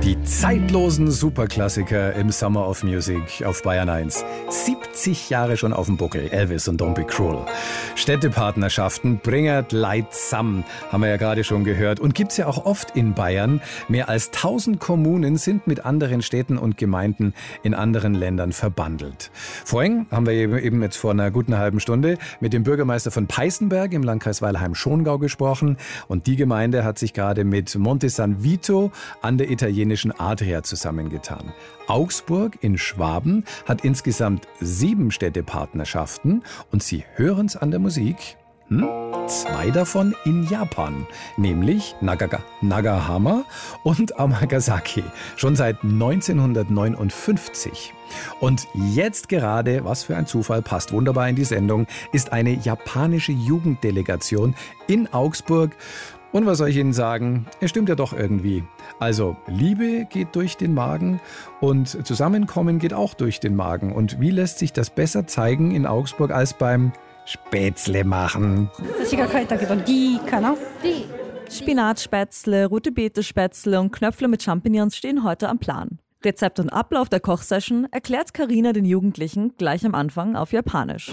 Die zeitlosen Superklassiker im Summer of Music auf Bayern 1. 70 Jahre schon auf dem Buckel. Elvis und Don't Be Cruel. Städtepartnerschaften bringen Leid zusammen, haben wir ja gerade schon gehört. Und gibt's ja auch oft in Bayern. Mehr als 1000 Kommunen sind mit anderen Städten und Gemeinden in anderen Ländern verbandelt. Vorhin haben wir eben jetzt vor einer guten halben Stunde mit dem Bürgermeister von Peißenberg im Landkreis Weilheim-Schongau gesprochen. Und die Gemeinde hat sich gerade mit Monte San Vito an der italienischen Adria zusammengetan. Augsburg in Schwaben hat insgesamt 7 Städtepartnerschaften und Sie hören's an der Musik. 2 davon in Japan, nämlich Nagahama und Amagasaki, schon seit 1959. Und jetzt gerade, was für ein Zufall, passt wunderbar in die Sendung, ist eine japanische Jugenddelegation in Augsburg. Und was soll ich Ihnen sagen? Es stimmt ja doch irgendwie. Also, Liebe geht durch den Magen und Zusammenkommen geht auch durch den Magen. Und wie lässt sich das besser zeigen in Augsburg als beim Spätzle machen? Spinatspätzle, rote Beete-Spätzle und Knöpfle mit Champignons stehen heute am Plan. Rezept und Ablauf der Kochsession erklärt Carina den Jugendlichen gleich am Anfang auf Japanisch.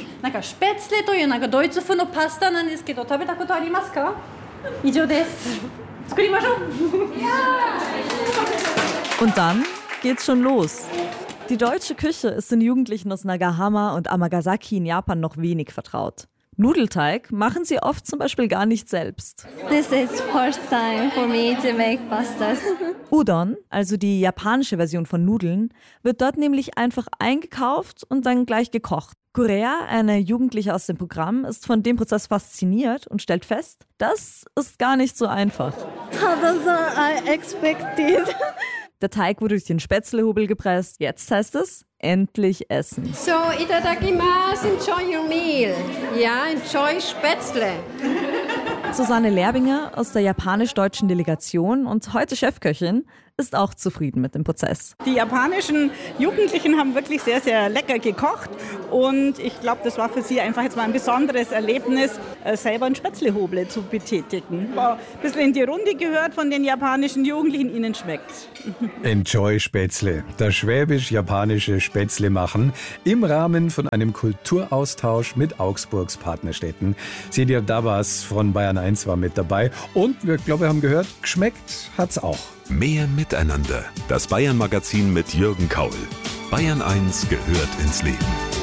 Und dann geht's schon los. Die deutsche Küche ist den Jugendlichen aus Nagahama und Amagasaki in Japan noch wenig vertraut. Nudelteig machen sie oft zum Beispiel gar nicht selbst. This is first time for me to make pastas. Udon, also die japanische Version von Nudeln, wird dort nämlich einfach eingekauft und dann gleich gekocht. Korea, eine Jugendliche aus dem Programm, ist von dem Prozess fasziniert und stellt fest, das ist gar nicht so einfach. Harder than I expected. Der Teig wurde durch den Spätzlehobel gepresst. Jetzt heißt es, endlich essen. So, itadakimasu, enjoy your meal. Ja, enjoy Spätzle. Susanne Lerbinger aus der japanisch-deutschen Delegation und heute Chefköchin ist auch zufrieden mit dem Prozess. Die japanischen Jugendlichen haben wirklich sehr, sehr lecker gekocht und ich glaube, das war für sie einfach jetzt mal ein besonderes Erlebnis, selber einen Spätzlehoble zu betätigen. War ein bisschen in die Runde gehört von den japanischen Jugendlichen, ihnen schmeckt's. Enjoy Spätzle, das schwäbisch-japanische Spätzle machen im Rahmen von einem Kulturaustausch mit Augsburgs Partnerstädten. Celia Dabas von Bayern 1 war mit dabei und wir haben gehört, geschmeckt hat's auch. Mehr Miteinander. Das Bayern-Magazin mit Jürgen Kaul. Bayern 1 gehört ins Leben.